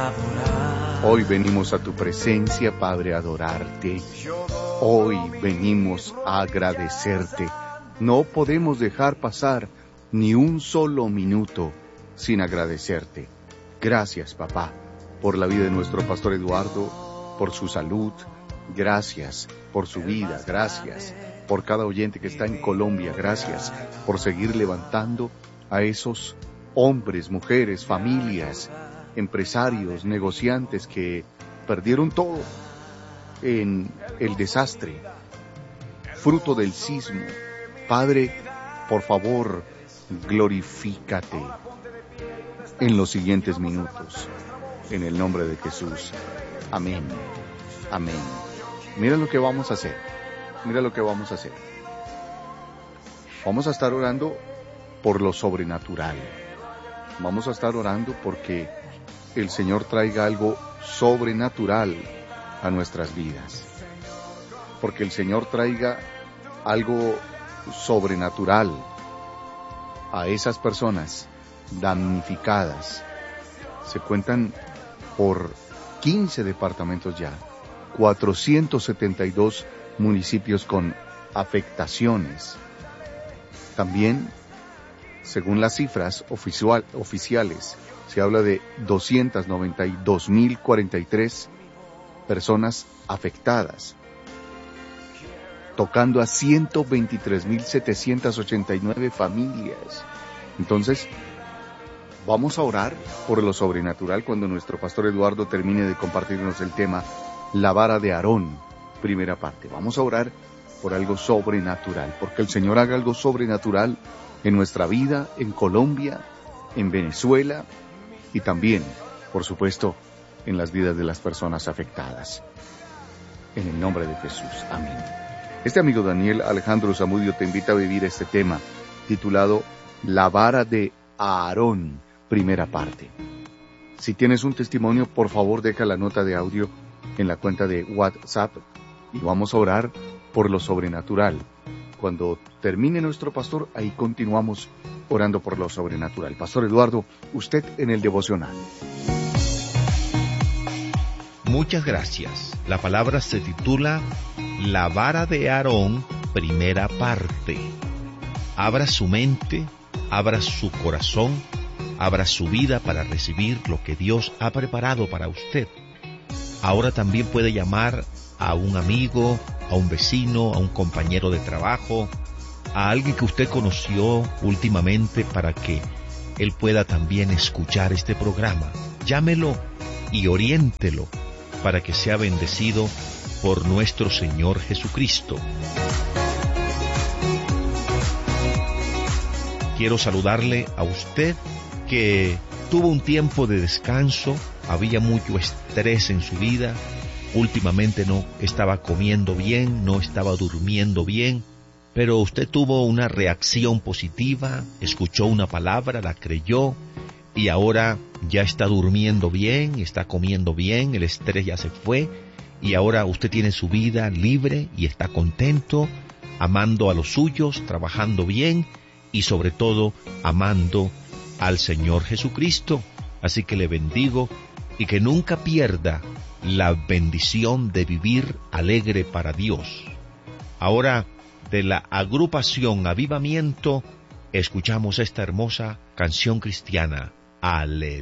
Hoy venimos a tu presencia, Padre, a adorarte. Hoy venimos a agradecerte. No podemos dejar pasar ni un solo minuto sin agradecerte. Gracias, papá, por la vida de nuestro pastor Eduardo, por su salud. Gracias por su vida. Gracias por cada oyente que está en Colombia. Gracias por seguir levantando a esos hombres, mujeres, familias, empresarios, negociantes que perdieron todo en el desastre, fruto del sismo. Padre, por favor, glorifícate en los siguientes minutos, en el nombre de Jesús. Amén. Amén. Mira lo que vamos a hacer. Mira lo que vamos a hacer. Vamos a estar orando por lo sobrenatural. Vamos a estar orando porque el Señor traiga algo sobrenatural a nuestras vidas. Porque el Señor traiga algo sobrenatural a esas personas damnificadas. Se cuentan por 15 departamentos ya, 472 municipios con afectaciones. También, según las cifras oficiales, se habla de 292.043 personas afectadas, tocando a 123.789 familias. Entonces, vamos a orar por lo sobrenatural cuando nuestro pastor Eduardo termine de compartirnos el tema La vara de Aarón, primera parte. Vamos a orar por algo sobrenatural, porque el Señor haga algo sobrenatural en nuestra vida, en Colombia, en Venezuela y también, por supuesto, en las vidas de las personas afectadas. En el nombre de Jesús. Amén. Este amigo Daniel Alejandro Zamudio te invita a vivir este tema titulado La vara de Aarón, primera parte. Si tienes un testimonio, por favor deja la nota de audio en la cuenta de WhatsApp y vamos a orar por lo sobrenatural. Cuando termine nuestro pastor, ahí continuamos orando por lo sobrenatural. Pastor Eduardo, usted en el devocional. Muchas gracias. La palabra se titula La vara de Aarón, primera parte. Abra su mente, abra su corazón, abra su vida para recibir lo que Dios ha preparado para usted. Ahora también puede llamar a un amigo, a un vecino, a un compañero de trabajo, a alguien que usted conoció últimamente para que él pueda también escuchar este programa. Llámelo y oriéntelo para que sea bendecido por nuestro Señor Jesucristo. Quiero saludarle a usted que tuvo un tiempo de descanso, había mucho estrés en su vida, últimamente no estaba comiendo bien, no estaba durmiendo bien, pero usted tuvo una reacción positiva, escuchó una palabra, la creyó y ahora ya está durmiendo bien, está comiendo bien, el estrés ya se fue y ahora usted tiene su vida libre y está contento, amando a los suyos, trabajando bien y sobre todo amando al Señor Jesucristo. Así que le bendigo y que nunca pierda la bendición de vivir alegre para Dios. Ahora, de la agrupación Avivamiento, escuchamos esta hermosa canción cristiana, Aleluya.